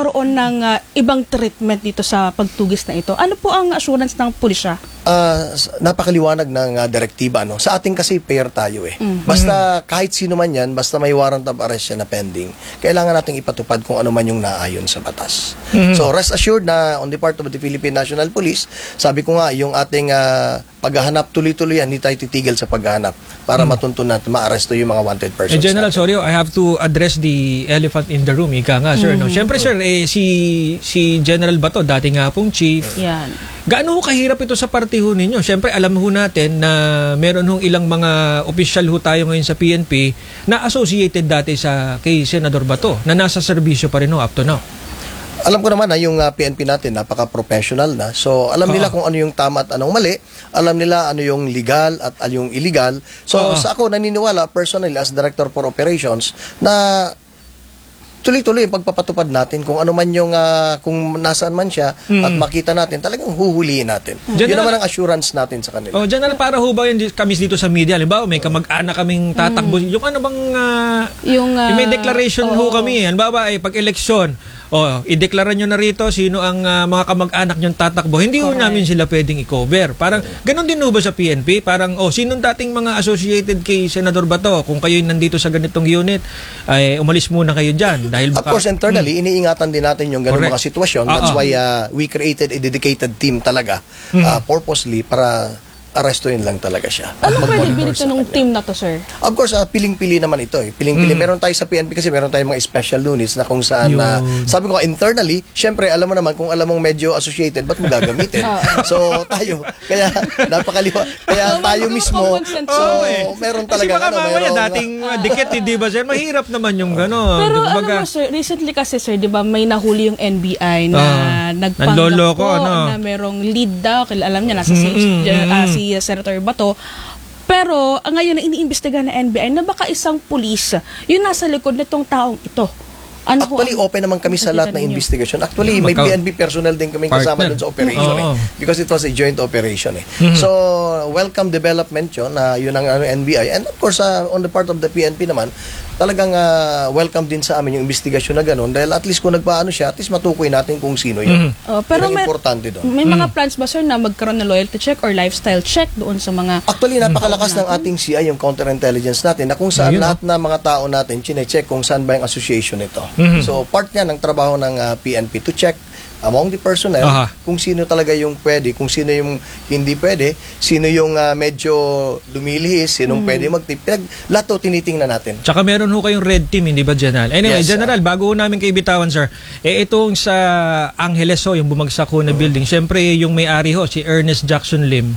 magkakaroon ng ibang treatment dito sa pagtugis na ito? Ano po ang assurance ng pulisya? Napakaliwanag ng direktiba, no? Sa ating kasi fair tayo eh. Basta kahit sino man yan, basta may warrant of arrest siya na pending, kailangan nating ipatupad kung ano man yung naayon sa batas. So rest assured na on the part of the Philippine National Police, sabi ko nga, yung ating paghahanap tuloy-tuloy yan, hindi tayo titigil sa paghahanap para matuntunan at ma-arresto yung mga wanted persons. General, sorry, I have to address the elephant in the room. Ika nga, sir. No? Siyempre, sir, si General Bato, dati nga pong chief. Yan. Gaano ho kahirap ito sa party ho ninyo? Siyempre, alam ho natin na meron hong ilang mga opisyal ho tayo ngayon sa PNP na associated dati kay Senador Bato, na nasa serbisyo pa rin ho up to now. Alam ko naman na yung PNP natin napaka-professional na. So alam nila kung ano yung tama at anong mali. Alam nila ano yung legal at ano yung illegal. So sa ako naniniwala personally as Director for Operations na tuloy-tuloy yung pagpapatupad natin kung ano man yung kung nasaan man siya at makita natin, talagang huhulihin natin. Yun naman ang assurance natin sa kanila. General, para ho ba yun kami dito sa media? Halimbawa, may kamag-anak kaming tatakbo. Yung ano bang yung may declaration ho kami. Halimbawa, pag eleksyon, ideklara nyo na rito sino ang mga kamag-anak nyong tatakbo. Hindi ho namin sila pwedeng i-cover. Parang, ganun din ho ba sa PNP? Parang, sinong dating mga associated kay Senador Bato? Kung kayo nandito sa ganitong unit, ay umalis muna kayo dyan. Dahil baka, of course, internally, iniingatan din natin yung ganung mga sitwasyon. That's why we created a dedicated team talaga purposely para arrestuin lang talaga siya. Ano credibility ng team na to, sir? Of course, piling-pili naman ito eh. Piling-pili. Meron tayo sa PNP kasi meron tayong mga special units na kung saan sabi ko internally, syempre alam mo naman kung alam mong medyo associated, ba't mo gagamitin? So tayo, kaya napakaliwa. Kaya tayo mismo, so meron talaga kasi baka mamaya dating dikit, di ba sir? Mahirap naman yung gano'n. Pero ano mo, sir, recently kasi sir, di ba may nahuli yung NBI na nagpanggap po na merong lead daw. Alam niya, nasa si Senator Bato. Pero ngayon na iniimbestiga ng NBI na baka isang pulis yung nasa likod nitong taong ito. Actually, open naman kami sa lahat ng investigation. Actually, may PNP personnel din kami kasama dun sa operation because it was a joint operation eh. So, welcome development yun, yun ang NBI. And of course, on the part of the PNP naman, talagang welcome din sa amin yung investigasyon na gano'n dahil at least kung nagpaano siya, at least matukoy natin kung sino yun. Pero importante doon. May mga plans ba sir na magkaroon ng loyalty check or lifestyle check doon sa mga... Actually, napakalakas ng ating CI, yung counterintelligence natin, na kung saan lahat na mga tao natin chine-check kung saan ba yung association nito. So, part niya ng trabaho ng PNP to check among the personnel kung sino talaga yung pwede, kung sino yung hindi pwede, sino yung medyo lumilihis, sinong pwede mag-tip. Lahat to tinitingnan natin. Tsaka meron ho kayong red team, hindi ba General? Anyway, General, bago ho namin kayo bitawan, sir, itong sa Angeles ho, yung bumagsak ho na building, syempre yung may-ari ho, si Ernest Jackson Lim,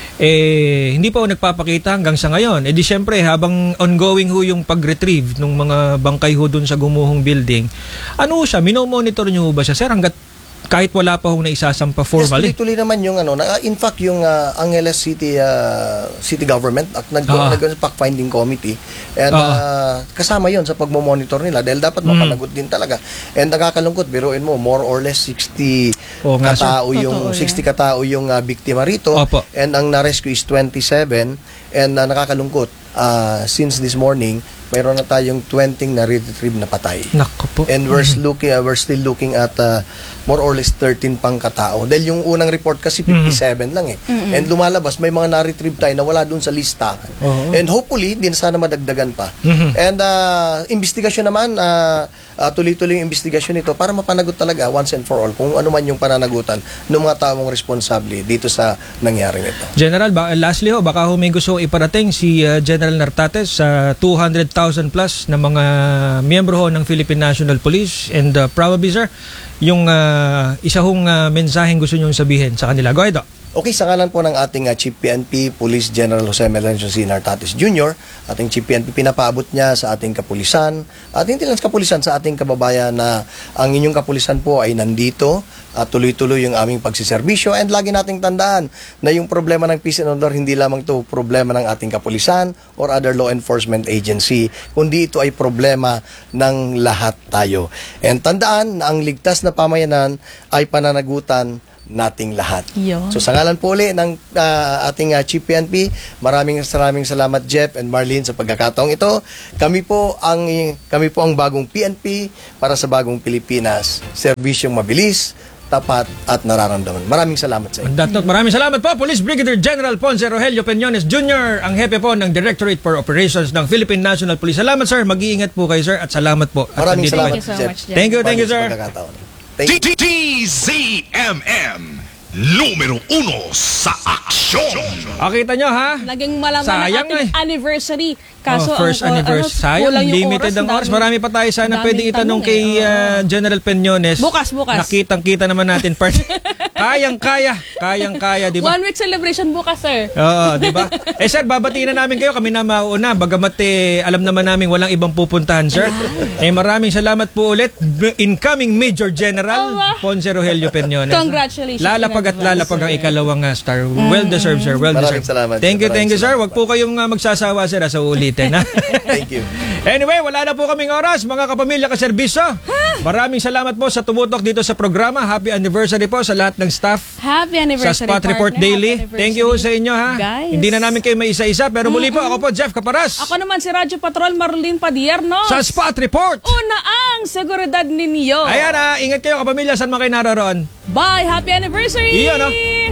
hindi pa ho nagpapakita hanggang sa ngayon. Di syempre, habang ongoing ho yung pag-retrieve ng mga bangkay ho dun sa gumuhong building, ano siya, minomonitor nyo ba siya, sir, hanggat kahit wala pa hong naisasampa formally? Yes, tuloy naman yung in fact yung Angeles City government nag-fact-finding committee and kasama yon sa pagmo-monitor nila dahil dapat mapanagot din talaga. And nakakalungkot, biruin mo, more or less 60 katao yung biktima rito. And ang na-rescue is 27 and nakakalungkot. Since this morning, mayroon na tayong 20 na retrieve na patay. Naku po. And we're still looking at more or less 13 pang katao. Dahil yung unang report kasi 57 lang eh. And lumalabas, may mga na-retrieve tayo na wala dun sa listahan. And hopefully, din sana madagdagan pa. And investigasyon naman, tuloy-tuloy yung investigasyon nito para mapanagot talaga once and for all kung ano man yung pananagutan ng mga taong responsable dito sa nangyari nito. General, lastly ho, baka may gusto iparating si General Nartates sa 200,000 plus na mga miyembro ho ng Philippine National Police and probably sir, yung isa hong mensaheng gusto nyo sabihin sa kanila. Go ahead. Okay, sa ngalan po ng ating Chief PNP, Police General Jose Melencio C. Nartates Jr., ating Chief PNP, pinapaabot niya sa ating kapulisan, at hindi lang sa kapulisan, sa ating kababayan na ang inyong kapulisan po ay nandito at tuloy-tuloy yung aming pagsiservisyo. And lagi nating tandaan na yung problema ng peace and order, hindi lamang to problema ng ating kapulisan or other law enforcement agency, kundi ito ay problema ng lahat tayo. And tandaan na ang ligtas na pamayanan ay pananagutan nating lahat. Yun. So sa ngalan po ulit ng ating Chief PNP, maraming salamat Jeff and Marlene sa pagkakataong ito. Kami po ang bagong PNP para sa bagong Pilipinas. Serbisyong mabilis, tapat at nararamdaman. Maraming salamat sa inyo. On that note, maraming salamat po, Police Brigadier General Ponce Rogelio Peñones Jr., ang hepe po ng Directorate for Operations ng Philippine National Police. Salamat sir, mag-iingat po kayo sir, at salamat po. At Maraming nandito salamat, kayo. Thank you so Jeff. much, Jeff. Thank you sir. Thank you. DZMM Numero 1 sa aksyon. Kita nyo ha? Naging malaman Sayang ang ating anniversary. Kaso first anniversary. Sayang, kulang yung limited ang oras. dami- Marami pa tayo sana daming pwedeng itanong tanong kay General Peñones. Bukas. Nakitang-kita naman natin. Kayang-kaya, di ba? 1 week celebration bukas, sir. Oo, di ba? Sir, babatiin na namin kayo. Kami na mauna. Bagamat alam naman namin walang ibang pupuntahan, sir. Maraming salamat po ulit. Incoming Major General Ponce Rogelio Peñones. Congratulations. Lalapag at in advance, lalapag ang sir. ikalawang star. Well deserved, sir. Well Maraming deserved. salamat, Thank you, maraming sir. salamat. Wag po kayong magsasawa, sir, sa ulitin. Ha? Thank you. Anyway, wala na po kaming oras, mga kapamilya kaserbisyo. Maraming salamat po sa tumutok dito sa programa. Happy anniversary po sa lahat ng staff Happy sa anniversary, Spot Report partner. Daily. Happy anniversary. Thank you sa inyo ha. Guys. Hindi na namin kayo may isa-isa, pero muli po ako po, Jeff Caparas. Ako naman si Radyo Patrol Marlene Padierno. Sa Spot Report. Una ang seguridad ninyo. Ayan ha, ingat kayo kapamilya, saan man kayo naroon. Bye! Happy anniversary! Iyon, no?